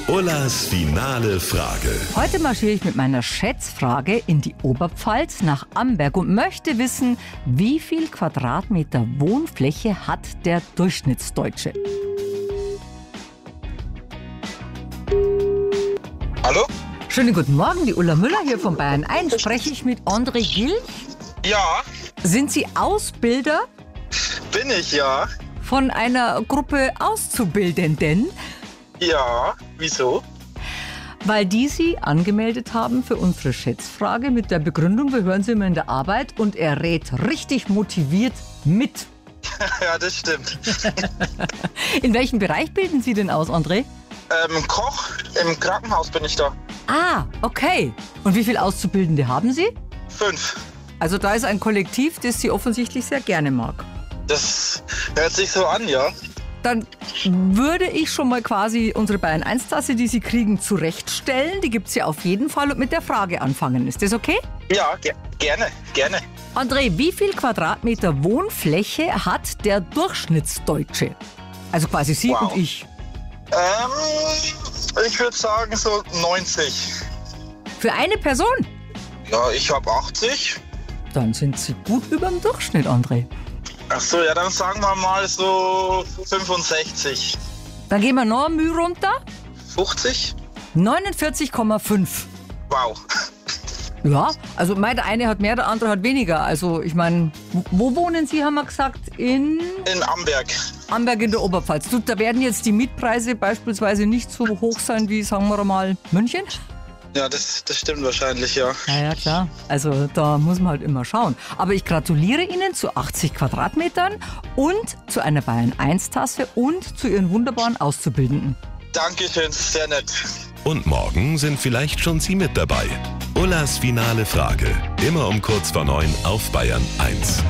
Ullas finale Frage. Heute marschiere ich mit meiner Schätzfrage in die Oberpfalz nach Amberg und möchte wissen, wie viel Quadratmeter Wohnfläche hat der Durchschnittsdeutsche? Hallo? Schönen guten Morgen, die Ulla Müller hier von Bayern 1. Spreche ich mit André Gilch? Ja, Sind Sie Ausbilder bin ich, ja. von einer Gruppe Auszubildenden? Ja, wieso? Weil die Sie angemeldet haben für unsere Schätzfrage mit der Begründung, wir hören Sie immer in der Arbeit und er rät richtig motiviert mit. Ja, das stimmt. In welchem Bereich bilden Sie denn aus, André? Koch, im Krankenhaus bin ich da. Ah, okay. Und wie viele Auszubildende haben Sie? 5. Also da ist ein Kollektiv, das Sie offensichtlich sehr gerne mag. Das hört sich so an, ja. Dann würde ich schon mal quasi unsere Bayern-1-Tasse, die Sie kriegen, zurechtstellen. Die gibt's ja auf jeden Fall und mit der Frage anfangen. Ist das okay? Ja, gerne. André, wie viel Quadratmeter Wohnfläche hat der Durchschnittsdeutsche? Also quasi Sie Wow. und ich. Ich würde sagen so 90. Für eine Person? Ja, ich habe 80. Dann sind Sie gut über dem Durchschnitt, André. Ach so, ja, dann sagen wir mal so 65. Dann gehen wir noch eine Mühe runter. 50? 49,5. Wow. Ja, also der eine hat mehr, der andere hat weniger. Also ich meine, wo wohnen Sie, haben wir gesagt? In In Amberg. Amberg in der Oberpfalz. Du, da werden jetzt die Mietpreise beispielsweise nicht so hoch sein wie, sagen wir mal, München? Ja, das stimmt wahrscheinlich, ja. Ja, klar. Also da muss man halt immer schauen. Aber ich gratuliere Ihnen zu 80 Quadratmetern und zu einer Bayern-1-Tasse und zu Ihren wunderbaren Auszubildenden. Dankeschön, sehr nett. Und morgen sind vielleicht schon Sie mit dabei. Ullas finale Frage. Immer um kurz vor 9 auf Bayern 1.